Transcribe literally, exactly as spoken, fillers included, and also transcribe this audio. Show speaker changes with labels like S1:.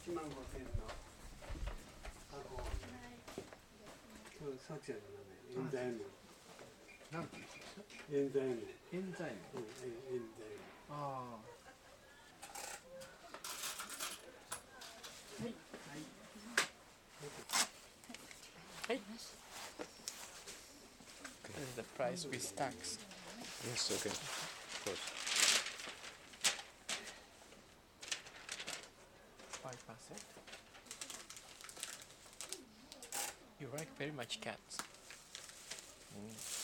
S1: ちまんごせんの箱を、今日さちゃんの名前、冤罪門。
S2: なんて言うんですか。
S1: 冤罪門。
S2: 冤罪門。
S1: うん、冤罪門。
S2: ああ。はい。はい。
S3: はい。This is the price with tax.
S4: Yes, okay. Of course.
S3: Five percent. You like very much cats. Mm.